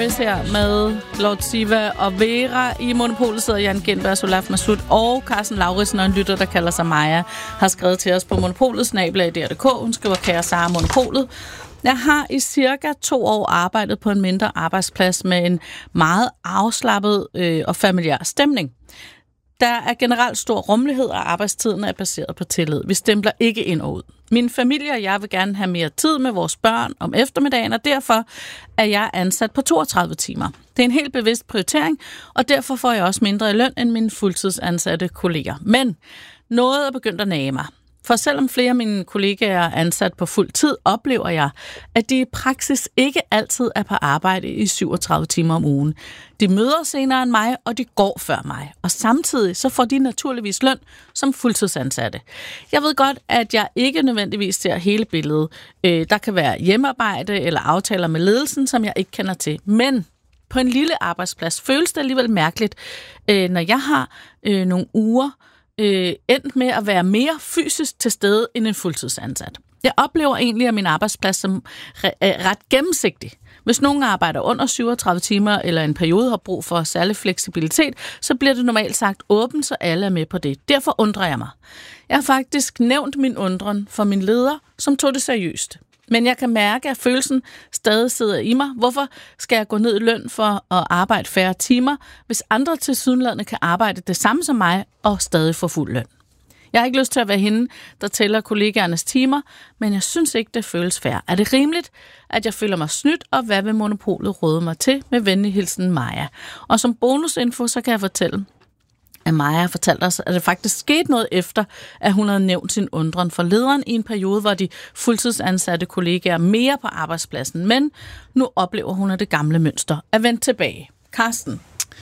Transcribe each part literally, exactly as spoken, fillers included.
Voice her med Lord Siva og Vera. I Monopolet sidder Jan Gindberg, Solaf Masud og Carsten Lauritsen, og en lytter, der kalder sig Maja, har skrevet til os på Monopolet, snabel-a punktum d k. Hun skriver, kære Sara Monopolet. Jeg har i cirka to år arbejdet på en mindre arbejdsplads med en meget afslappet øh, og familiær stemning. Der er generelt stor rummelighed, og arbejdstiden er baseret på tillid. Vi stempler ikke ind og ud. Min familie og jeg vil gerne have mere tid med vores børn om eftermiddagen, og derfor er jeg ansat på toogtredive timer. Det er en helt bevidst prioritering, og derfor får jeg også mindre i løn end mine fuldtidsansatte kolleger. Men noget er begyndt at nage mig. For selvom flere af mine kollegaer er ansat på fuld tid, oplever jeg, at de i praksis ikke altid er på arbejde i syvogtredive timer om ugen. De møder senere end mig, og de går før mig. Og samtidig så får de naturligvis løn som fuldtidsansatte. Jeg ved godt, at jeg ikke nødvendigvis ser hele billedet. Der kan være hjemmearbejde eller aftaler med ledelsen, som jeg ikke kender til. Men på en lille arbejdsplads føles det alligevel mærkeligt, når jeg har nogle uger, Øh, endt med at være mere fysisk til stede end en fuldtidsansat. Jeg oplever egentlig, at min arbejdsplads som re- ret gennemsigtig. Hvis nogen arbejder under syvogtredive timer eller en periode har brug for særlig fleksibilitet, så bliver det normalt sagt åbent, så alle er med på det. Derfor undrer jeg mig. Jeg har faktisk nævnt min undren for min leder, som tog det seriøst. Men jeg kan mærke, at følelsen stadig sidder i mig. Hvorfor skal jeg gå ned i løn for at arbejde færre timer, hvis andre tilsyneladende kan arbejde det samme som mig og stadig få fuld løn? Jeg har ikke lyst til at være hende, der tæller kollegaernes timer, men jeg synes ikke, det føles fair. Er det rimeligt, at jeg føler mig snydt, og hvad vil Monopolet råde mig til? Med venlig hilsen Maja. Og som bonusinfo, så kan jeg fortælle, at Maja har fortalt os, at det faktisk skete noget efter, at hun havde nævnt sin undren for lederen i en periode, hvor de fuldtidsansatte kollegaer mere på arbejdspladsen. Men nu oplever hun, at det gamle mønster er vendt tilbage. Carsten?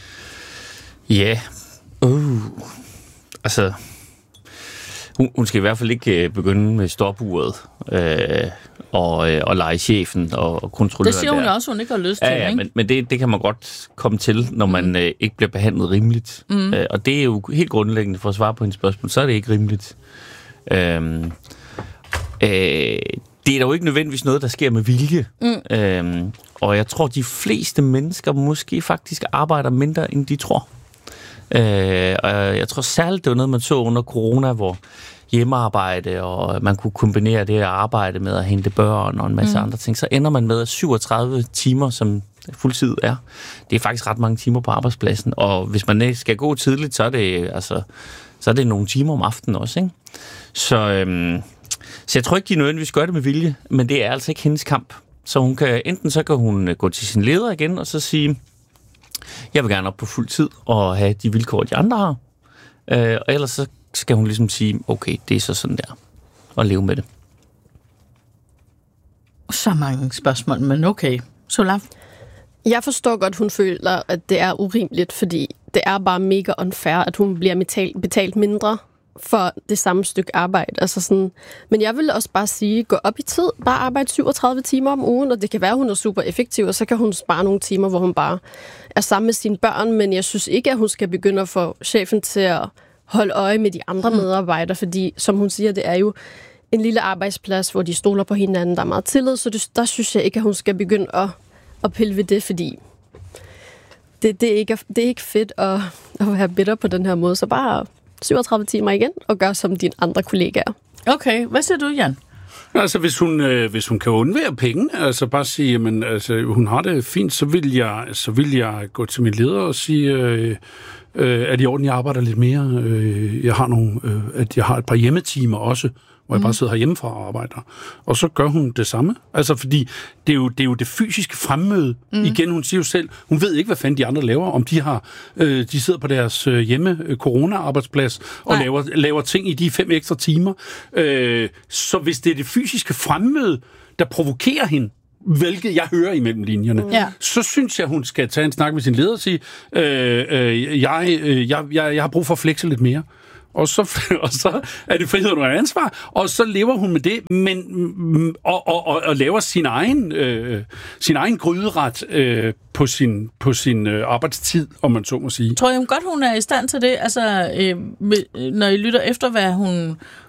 Ja. Yeah. Uh. Altså, hun, hun skal i hvert fald ikke begynde med stopuret øh, og, øh, og lege chefen og kontrollere. Det siger hun der. Også, hun ikke har lyst ja, til. Ja, ikke? men, men det, det kan man godt komme til, når man mm. øh, ikke bliver behandlet rimeligt. Mm. Øh, og det er jo helt grundlæggende for at svare på hendes spørgsmål. Så er det ikke rimeligt. Øhm, øh, det er dog ikke nødvendigvis noget, der sker med vilje. Mm. Øhm, og jeg tror, de fleste mennesker måske faktisk arbejder mindre, end de tror. Øh, og jeg tror særligt, det var noget, man så under corona, hvor hjemmearbejde, og man kunne kombinere det at arbejde med at hente børn og en masse mm. andre ting, så ender man med at syvogtredive timer, som fuldtid er. Det er faktisk ret mange timer på arbejdspladsen, og hvis man skal gå tidligt, så er det, altså, så er det nogle timer om aftenen også, ikke? Så, øhm, så jeg tror ikke, de nødvendigvis gør det med vilje, men det er altså ikke hendes kamp. Så hun kan, enten så kan hun gå til sin leder igen, og så sige, jeg vil gerne op på fuld tid og have de vilkår, de andre har. Øh, og ellers så skal hun ligesom sige, okay, det er så sådan der, og leve med det. Så mange spørgsmål, men okay. Solaf? Jeg forstår godt, hun føler, at det er urimeligt, fordi det er bare mega unfair, at hun bliver betalt, betalt mindre for det samme stykke arbejde. Altså sådan. Men jeg vil også bare sige, gå op i tid, bare arbejde syvogtredive timer om ugen, og det kan være, at hun er super effektiv, og så kan hun spare nogle timer, hvor hun bare er sammen med sine børn, men jeg synes ikke, at hun skal begynde at få chefen til at holde øje med de andre medarbejdere, fordi, som hun siger, det er jo en lille arbejdsplads, hvor de stoler på hinanden, der er meget tillid, så det, der synes jeg ikke, at hun skal begynde at, at pille ved det, fordi det, det, er ikke, det er ikke fedt at, at være bitter på den her måde, så bare syvogtredive timer igen, og gør som dine andre kollegaer. Okay, hvad siger du, Jan? Altså, hvis hun, øh, hvis hun kan undvære penge, altså bare sige, jamen, altså, hun har det fint, så vil jeg, så vil jeg gå til min leder og sige, øh, øh, at i orden, jeg arbejder lidt mere. Øh, jeg har nogle, øh, at jeg har et par hjemmetimer også, hvor jeg bare sidder herhjemmefra og arbejder. Og så gør hun det samme. Altså, fordi det er jo det, er jo det fysiske fremmøde. Mm. Igen, hun siger jo selv, hun ved ikke, hvad fanden de andre laver, om de har, øh, de sidder på deres øh, hjemme øh, corona-arbejdsplads og laver, laver ting i de fem ekstra timer. Øh, så hvis det er det fysiske fremmøde, der provokerer hende, hvilket jeg hører imellem linjerne, mm. så synes jeg, hun skal tage en snak med sin leder og sige, øh, øh, jeg, øh, jeg, jeg, jeg har brug for at flexe lidt mere. Og så, og så er det frihed under ansvar, og så lever hun med det, men og, og, og, og laver sin egen øh, sin egen gryderet øh, på sin på sin øh, arbejdstid, om man så må sige. Tror jeg godt, hun er i stand til det? Altså, øh, når I lytter efter, hvad hun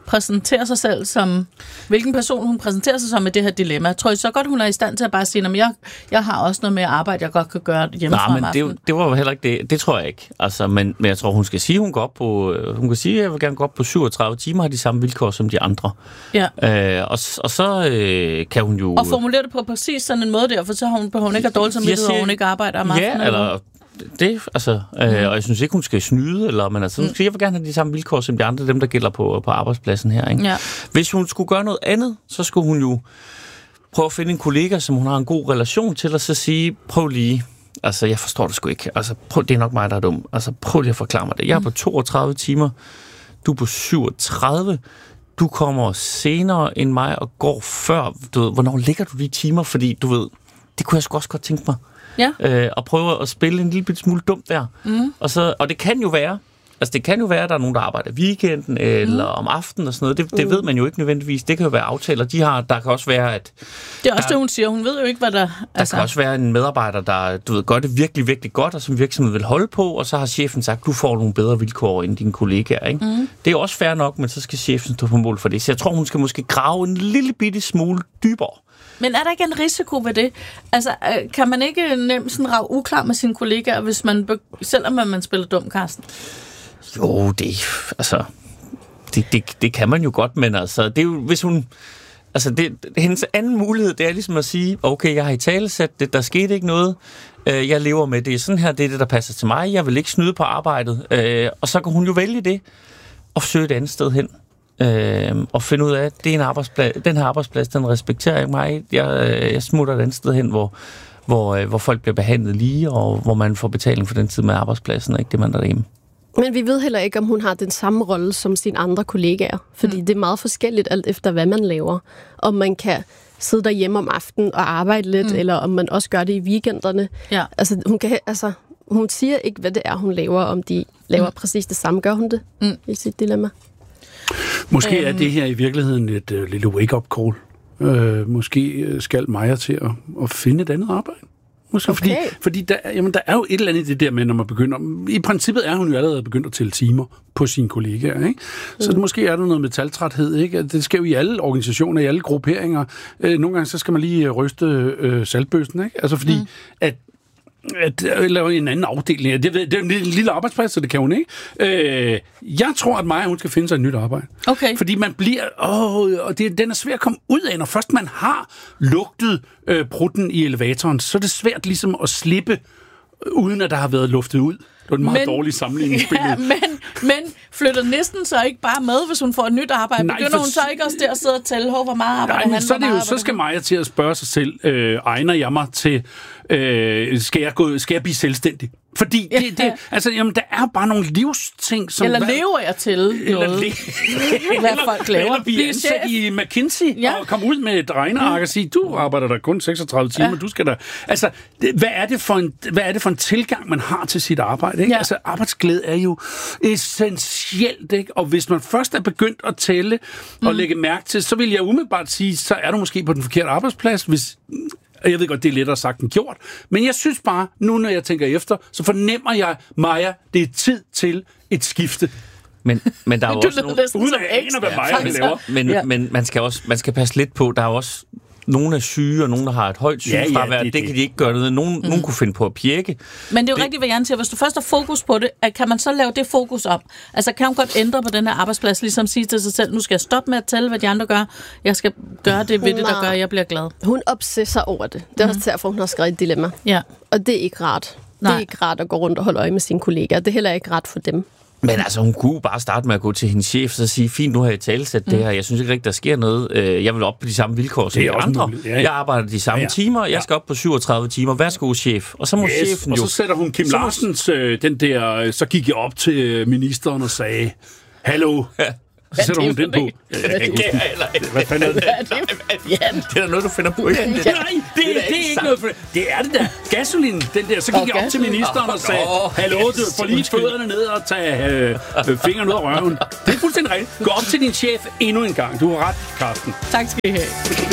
præsenterer sig selv som... Hvilken person hun præsenterer sig som med det her dilemma. Tror I så godt, hun er i stand til at bare sige, at jeg, jeg har også noget med arbejde, jeg godt kan gøre hjemmefra om aftenen? Nej, men det, det var jo heller ikke det. Det tror jeg ikke. Altså, men, men jeg tror, hun skal sige, hun går op på... Hun kan sige, at jeg vil gerne gå op på syvogtredive timer, har de samme vilkår som de andre. Ja. Øh, og, og så øh, kan hun jo... Og formulere det på præcis sådan en måde der, for så har hun, hun ikke har dårligt samvittighed, og hun ikke arbejder om aftenen. Ja, eller... Det, altså, øh, mm. og jeg synes ikke, hun skal snyde, eller, men altså, hun skal, jeg vil gerne have de samme vilkår som de andre, dem der gælder på, på arbejdspladsen her. Ikke? Ja. Hvis hun skulle gøre noget andet, så skulle hun jo prøve at finde en kollega, som hun har en god relation til, og så sige, prøv lige, altså jeg forstår det sgu ikke, altså prøv, det er nok mig, der er dum, altså prøv lige at forklare mig det. Jeg er på toogtredive timer, du er på syvogtredive, du kommer senere end mig og går før, du ved, hvornår ligger du de timer, fordi du ved, det kunne jeg sgu også godt tænke mig. Ja. Øh, og prøve at spille en lille smule dumt der. Mm. Og, så, og det kan jo være, altså det kan jo være, at der er nogen, der arbejder weekenden eller mm. om aftenen og sådan noget. Det, det mm. ved man jo ikke nødvendigvis. Det kan jo være aftaler, de har. Der kan også være, at... Det er også der, det, hun siger. Hun ved jo ikke, hvad der... Der altså... kan også være en medarbejder, der du ved, gør det virkelig, virkelig godt, og som virksomheden vil holde på, og så har chefen sagt, du får nogle bedre vilkår end dine kollegaer. Ikke? Mm. Det er også fair nok, men så skal chefen stå på mål for det. Så jeg tror, hun skal måske grave en lille bitte smule dybere. Men er der ikke en risiko ved det? Altså, kan man ikke nemt sådan rave uklar med sine kollegaer, hvis man, selvom man spiller dum, Carsten? Jo, det, altså, det, det, det kan man jo godt, men altså, det er jo, hvis hun, altså, det, hendes anden mulighed, det er ligesom at sige, okay, jeg har i talesat det, der skete ikke noget, øh, jeg lever med det, sådan her, det er det, der passer til mig, jeg vil ikke snyde på arbejdet, øh, og så kan hun jo vælge det, og søge et andet sted hen. Øh, og finde ud af, at det er en arbejdsplads, den her arbejdsplads, den respekterer ikke mig. Jeg, jeg smutter et andet sted hen, hvor, hvor, hvor folk bliver behandlet lige, og hvor man får betaling for den tid med arbejdspladsen, og ikke det, man der er derhjemme. Men vi ved heller ikke, om hun har den samme rolle som sine andre kollegaer, fordi mm. det er meget forskelligt alt efter, hvad man laver. Om man kan sidde derhjemme om aftenen og arbejde lidt, mm. eller om man også gør det i weekenderne. Ja. Altså, hun kan, altså, hun siger ikke, hvad det er, hun laver, om de laver mm. præcis det samme. Gør hun det mm. i sit dilemma? Måske er det her i virkeligheden et uh, lille wake-up call. Uh, måske skal Maja til at, at finde et andet arbejde. Måske, okay. Fordi, fordi der, jamen, der er jo et eller andet i det der med, når man begynder... I princippet er hun jo allerede begyndt at tælle timer på sine kollegaer, ikke? Så mm. måske er der noget metaltræthed, ikke? Det skal jo i alle organisationer, i alle grupperinger. Uh, nogle gange så skal man lige ryste uh, saltbøssen, ikke? Altså fordi, mm. at at lave en anden afdeling. Det, det er en lille arbejdsplads, så det kan hun ikke. Øh, jeg tror, at Maja, hun skal finde sig et nyt arbejde. Okay. Fordi man bliver... Åh, og det, den er svært at komme ud af. Når først man har lugtet øh, prutten i elevatoren, så er det svært ligesom at slippe, uden at der har været luftet ud. Det var en meget men, dårlig sammenligningsbillede. Ja, men, men flytter næsten så ikke bare med, hvis hun får et nyt arbejde? Nej, Begynder for, hun så ikke også der at sidde og tælle, hvor meget arbejde nej, men så, det jo, så skal Maja til at spørge sig selv, øh, egner jeg mig til, øh, skal, jeg gå, skal jeg blive selvstændig? Fordi ja. det, det, altså, jamen, der er bare nogle livsting, som... Eller lever jeg til eller noget, le- hvad folk laver. Eller blive ansat i McKinsey ja. og komme ud med et regneark og sige, du arbejder der kun seksogtredive timer, ja. du skal der... Altså, det, hvad, er det for en, hvad er det for en tilgang, man har til sit arbejde? Ikke? Ja. Altså, arbejdsglæde er jo essentielt, ikke? Og hvis man først er begyndt at tælle og mm. lægge mærke til, så vil jeg umiddelbart sige, så er du måske på den forkerte arbejdsplads, hvis... Jeg ved godt, det er lettere sagt end gjort, men jeg synes bare, nu når jeg tænker efter, så fornemmer jeg, Maja, det er tid til et skifte. Men, men der er jo også nogle... Uden at ane, hvad Maja ja, laver. Men, ja. men man skal også man skal passe lidt på, der er også... Nogle er syge, og nogle, der har et højt sygefravær. Ja, ja, det, det kan de ikke gøre noget. Nogle, mm. nogle kunne finde på at pjekke. Men det er jo det... rigtigt, hvad Jan siger. Hvis du først har fokus på det, kan man så lave det fokus om? Altså, kan hun godt ændre på den her arbejdsplads, ligesom sige til sig selv, nu skal jeg stoppe med at tælle, hvad de andre gør. Jeg skal gøre det ved det, der gør, at jeg bliver glad. Hun obsesser over det. Det er også derfor, hun har skrevet et dilemma. Ja. Og det er ikke rart. Nej. Det er ikke rart at gå rundt og holde øje med sine kollegaer. Det er heller ikke rart for dem. Men altså, hun kunne bare starte med at gå til hendes chef og sige, fint, nu har jeg talesat mm. det her. Jeg synes ikke rigtig, der sker noget. Jeg vil op på de samme vilkår som de andre. Ja, ja. Jeg arbejder de samme ja, ja. timer. Jeg skal op på syvogtredive timer. Værsgo, chef. Og så må yes, chefen og jo... Og så sætter hun Kim Larsens, øh, den der... Så gik jeg op til ministeren og sagde, hallo... Så sætter hun den på. Hvad fanden er det? Det er da noget, du finder på. Nej, det, det er ikke noget for det. Det er det der. Gasolin, den der. Så gik jeg op til ministeren og sagde, hallo, du får lige fødderne ned og tage øh, fingrene ud af røven. Det er fuldstændig rigtigt. Gå op til din chef endnu en gang. Du har ret, Carsten. Tak skal I have.